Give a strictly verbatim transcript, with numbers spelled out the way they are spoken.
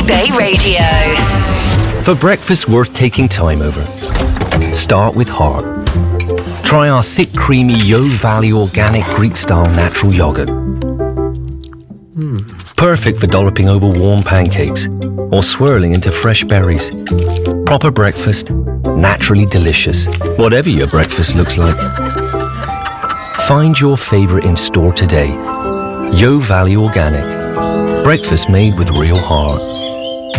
Bay Radio. For breakfast worth taking time over, start with heart. Try our thick, creamy Yo Valley organic Greek-style natural yogurt. Mm. Perfect for dolloping over warm pancakes or swirling into fresh berries. Proper breakfast, naturally delicious, whatever your breakfast looks like. Find your favourite in store today. Yo Valley Organic. Breakfast made with real heart.